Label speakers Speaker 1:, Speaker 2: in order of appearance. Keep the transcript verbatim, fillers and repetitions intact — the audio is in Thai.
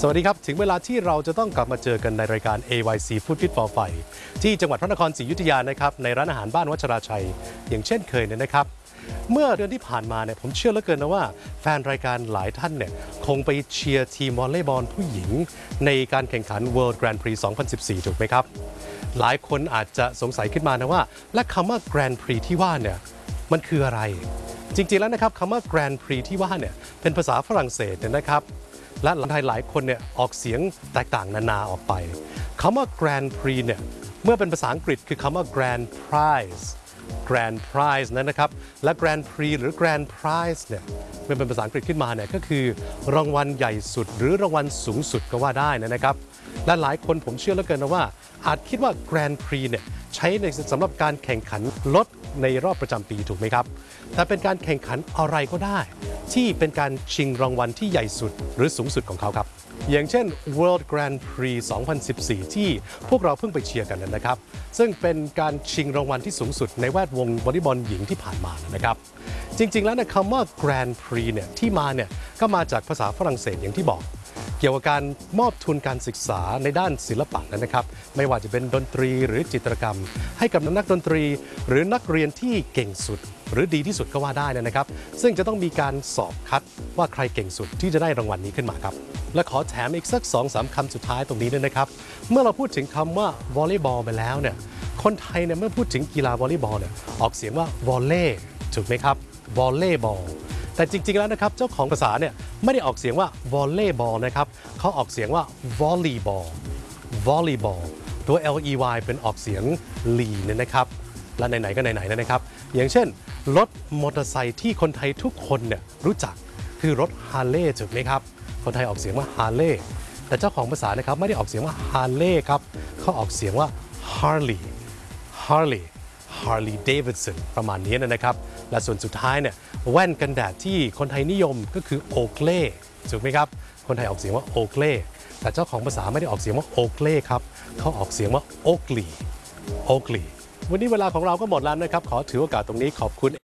Speaker 1: สวัสดีครับถึงเวลาที่เราจะต้องกลับมาเจอกันในรายการ เอ วาย ซี Food Fit for Fight ที่จังหวัดพระนครศรีอยุธยานะครับในร้านอาหารบ้านวัชราชัยอย่างเช่นเคยเนี่ยนะครับเมื่อเดือนที่ผ่านมาเนี่ยผมเชื่อเหลือเกินนะว่าแฟนรายการหลายท่านเนี่ยคงไปเชียร์ทีมวอลเลย์บอลผู้หญิงในการแข่งขัน World Grand Prix สองพันสิบสี่ ถูกไหมครับหลายคนอาจจะสงสัยขึ้นมานะว่าและคำว่า Grand Prix ที่ว่าเนี่ยมันคืออะไรจริงๆแล้วนะครับคำว่า Grand Prix ที่ว่าเนี่ยเป็นภาษาฝรั่งเศสเนี่ยนะครับและหลายหลายคนเนี่ยออกเสียงแตกต่างนานาออกไปคำว่า Grand Prix เนี่ยเมื่อเป็นภาษาอังกฤษคือคำว่า Grand Prize Grand Prize นั้นนะครับและ Grand Prix หรือ Grand Prize เนี่ยเมื่อเป็นภาษาอังกฤษขึ้นมาเนี่ยก็คือรางวัลใหญ่สุดหรือรางวัลสูงสุดก็ว่าได้นะครับและหลายคนผมเชื่อเหลือเกินนะว่าอาจคิดว่า Grand Prix เนี่ยใช้ในสำหรับการแข่งขันรถในรอบประจำปีถูกไหมครับแต่เป็นการแข่งขันอะไรก็ได้ที่เป็นการชิงรางวัลที่ใหญ่สุดหรือสูงสุดของเขาครับอย่างเช่น World Grand Prix สองพันสิบสี่ ที่พวกเราเพิ่งไปเชียร์กันนะครับซึ่งเป็นการชิงรางวัลที่สูงสุดในแวดวงวอลเลย์บอลหญิงที่ผ่านมานะครับจริงๆแล้วนะคำว่า Grand Prix เนี่ยที่มาเนี่ยก็มาจากภาษาฝรั่งเศสอย่างที่บอกเกี่ยวกับการมอบทุนการศึกษาในด้านศิลปะนะครับไม่ว่าจะเป็นดนตรีหรือจิตรกรรมให้กับนักดนตรีหรือนักเรียนที่เก่งสุดหรือดีที่สุดก็ว่าได้นะครับซึ่งจะต้องมีการสอบคัดว่าใครเก่งสุดที่จะได้รางวัลนี้ขึ้นมาครับและขอแถมอีกสัก สองสาม คำสุดท้ายตรงนี้ด้วยนะครับเมื่อเราพูดถึงคำว่าวอลเลย์บอลไปแล้วเนี่ยคนไทยเนี่ยเมื่อพูดถึงกีฬาวอลเลย์บอลเนี่ยออกเสียงว่าวอลเล่ถูกไหมครับวอลเลย์บอลแต่จริงๆแล้วนะครับเจ้าของภาษาเนี่ยไม่ได้ออกเสียงว่าวอลเลย์บอลนะครับเขาออกเสียงว่าวอลเลย์บอลวอลเลย์บอลตัว แอล อี วาย เป็นออกเสียงลีเนี่ยนะครับและไหนๆก็ไหนๆนะครับอย่างเช่นรถมอเตอร์ไซค์ที่คนไทยทุกคนเนี่ยรู้จักคือรถฮาร์เลย์ถูกไหมครับคนไทยออกเสียงว่าฮาร์เลย์แต่เจ้าของภาษานะครับไม่ได้ออกเสียงว่าฮาร์เลย์ครับเขาออกเสียงว่าฮาร์ลีย์ฮาร์ลีย์ฮาร์ลีย์เดวิดสันประมาณนี้นะครับและส่วนสุดท้ายเนี่ยแว่นกันแดดที่คนไทยนิยมก็คือโอเกล่ถูกไหมครับคนไทยออกเสียงว่าโอเกล่แต่เจ้าของภาษาไม่ได้ออกเสียงว่าโอเกล่ครับเขาออกเสียงว่าโอกลีโอกลีวันนี้เวลาของเราก็หมดแล้วนะครับขอถือโอกาสตรงนี้ขอบคุณ